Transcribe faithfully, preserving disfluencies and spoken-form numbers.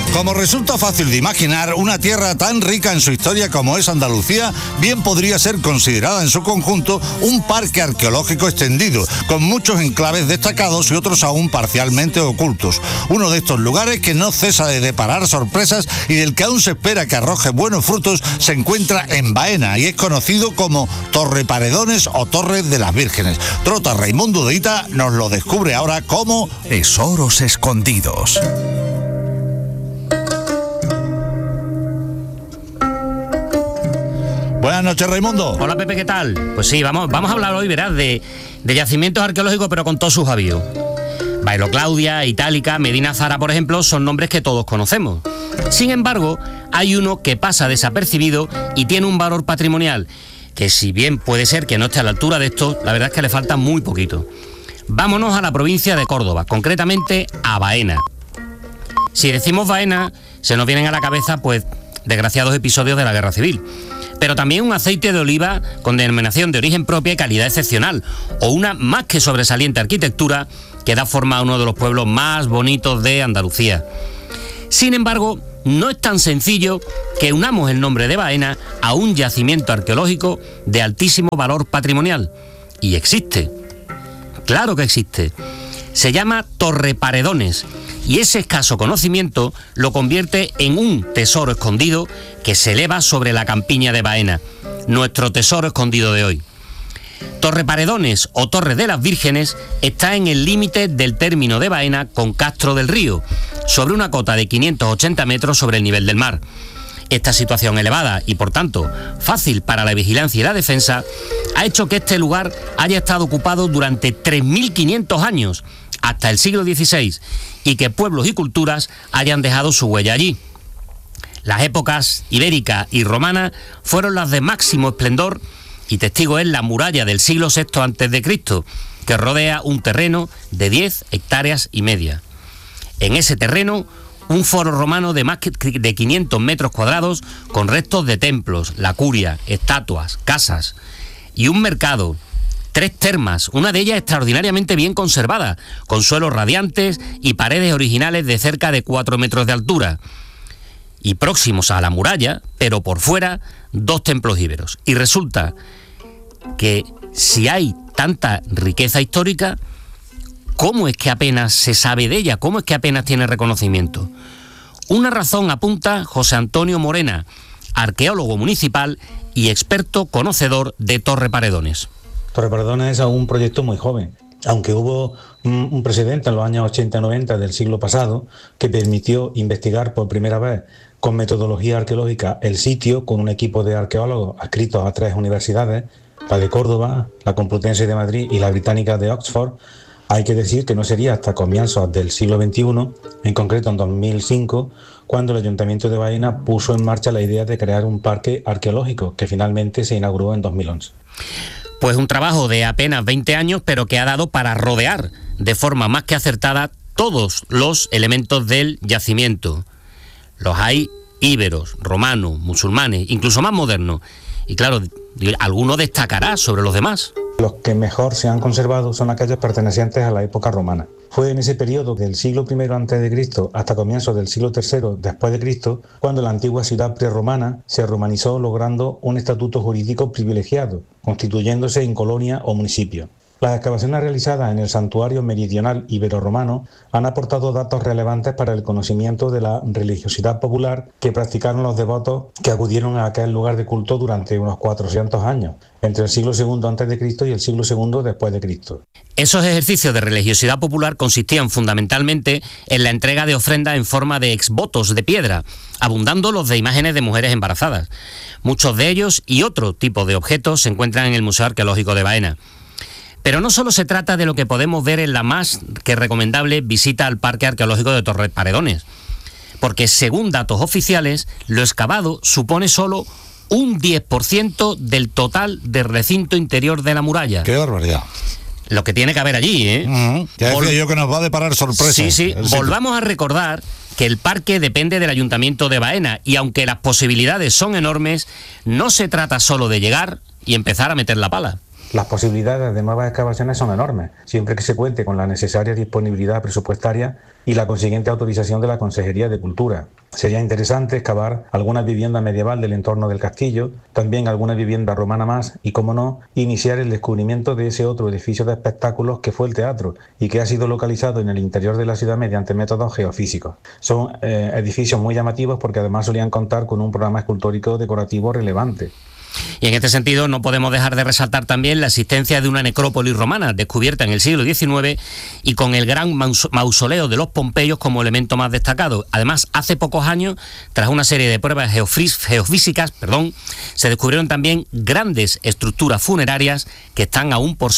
Como resulta fácil de imaginar, una tierra tan rica en su historia como es Andalucía, bien podría ser considerada en su conjunto un parque arqueológico extendido, con muchos enclaves destacados y otros aún parcialmente ocultos. Uno de estos lugares que no cesa de deparar sorpresas y del que aún se espera que arroje buenos frutos se encuentra en Baena y es conocido como Torre Paredones o Torre de las Vírgenes. Trota Raimundo de Ita nos lo descubre ahora como Tesoros escondidos. Buenas noches, Raimundo. Hola, Pepe, ¿qué tal? Pues sí, vamos, vamos a hablar hoy, verás, de, de yacimientos arqueológicos, pero con todos sus avíos. Bailo Claudia, Itálica, Medina Zara, por ejemplo, son nombres que todos conocemos. Sin embargo, hay uno que pasa desapercibido y tiene un valor patrimonial, que si bien puede ser que no esté a la altura de esto, la verdad es que le falta muy poquito. Vámonos a la provincia de Córdoba, concretamente a Baena. Si decimos Baena, se nos vienen a la cabeza, pues, desgraciados episodios de la Guerra Civil. Pero también un aceite de oliva con denominación de origen propia y calidad excepcional, o una más que sobresaliente arquitectura que da forma a uno de los pueblos más bonitos de Andalucía. Sin embargo, no es tan sencillo que unamos el nombre de Baena a un yacimiento arqueológico de altísimo valor patrimonial. Y existe. Claro que existe. Se llama Torre Paredones, y ese escaso conocimiento lo convierte en un tesoro escondido que se eleva sobre la campiña de Baena, nuestro tesoro escondido de hoy. Torre Paredones o Torre de las Vírgenes está en el límite del término de Baena con Castro del Río, sobre una cota de quinientos ochenta metros sobre el nivel del mar. Esta situación elevada y, por tanto, fácil para la vigilancia y la defensa, ha hecho que este lugar haya estado ocupado durante tres mil quinientos años, hasta el siglo dieciséis, y que pueblos y culturas hayan dejado su huella allí. Las épocas ibérica y romana fueron las de máximo esplendor, y testigo es la muralla del siglo sexto antes de Cristo, que rodea un terreno de diez hectáreas y media. En ese terreno, un foro romano de más de quinientos metros cuadrados con restos de templos, la curia, estatuas, casas y un mercado. Tres termas, una de ellas extraordinariamente bien conservada, con suelos radiantes y paredes originales de cerca de cuatro metros de altura. Y próximos a la muralla, pero por fuera, dos templos íberos. Y resulta que si hay tanta riqueza histórica, ¿cómo es que apenas se sabe de ella? ¿Cómo es que apenas tiene reconocimiento? Una razón apunta José Antonio Morena, arqueólogo municipal y experto conocedor de Torre Paredones. Torre Paredones es un proyecto muy joven, aunque hubo un, un precedente en los años ochenta noventa del siglo pasado que permitió investigar por primera vez con metodología arqueológica el sitio con un equipo de arqueólogos adscritos a tres universidades, la de Córdoba, la Complutense de Madrid y la Británica de Oxford. Hay que decir que no sería hasta comienzos del siglo veintiuno, en concreto en dos mil cinco, cuando el Ayuntamiento de Baena puso en marcha la idea de crear un parque arqueológico, que finalmente se inauguró en dos mil once. Pues un trabajo de apenas veinte años, pero que ha dado para rodear de forma más que acertada todos los elementos del yacimiento. Los hay íberos, romanos, musulmanes, incluso más modernos. Y claro, alguno destacará sobre los demás. Los que mejor se han conservado son aquellos pertenecientes a la época romana. Fue en ese periodo del siglo primero antes de Cristo hasta comienzos del siglo tercero después de Cristo cuando la antigua ciudad prerromana se romanizó, logrando un estatuto jurídico privilegiado, constituyéndose en colonia o municipio. Las excavaciones realizadas en el santuario meridional ibero-romano han aportado datos relevantes para el conocimiento de la religiosidad popular que practicaron los devotos que acudieron a aquel lugar de culto durante unos cuatrocientos años, entre el siglo segundo antes de Cristo y el siglo segundo después de Cristo. Esos ejercicios de religiosidad popular consistían fundamentalmente en la entrega de ofrendas en forma de exvotos de piedra, abundando los de imágenes de mujeres embarazadas. Muchos de ellos y otro tipo de objetos se encuentran en el Museo Arqueológico de Baena. Pero no solo se trata de lo que podemos ver en la más que recomendable visita al Parque Arqueológico de Torre Paredones, porque según datos oficiales, lo excavado supone solo un diez por ciento del total del recinto interior de la muralla. ¡Qué barbaridad! Lo que tiene que haber allí, ¿eh? Uh-huh. Ya decía Vol- yo que nos va a deparar sorpresas. Sí, sí. Volvamos a recordar que el parque depende del Ayuntamiento de Baena y aunque las posibilidades son enormes, no se trata solo de llegar y empezar a meter la pala. Las posibilidades de nuevas excavaciones son enormes, siempre que se cuente con la necesaria disponibilidad presupuestaria y la consiguiente autorización de la Consejería de Cultura. Sería interesante excavar alguna vivienda medieval del entorno del castillo, también alguna vivienda romana más y, como no, iniciar el descubrimiento de ese otro edificio de espectáculos que fue el teatro y que ha sido localizado en el interior de la ciudad mediante métodos geofísicos. Son eh, edificios muy llamativos porque además solían contar con un programa escultórico decorativo relevante. Y en este sentido no podemos dejar de resaltar también la existencia de una necrópolis romana descubierta en el siglo diecinueve y con el gran mausoleo de los Pompeyos como elemento más destacado. Además, hace pocos años, tras una serie de pruebas geofísicas, perdón, se descubrieron también grandes estructuras funerarias que están aún por saber.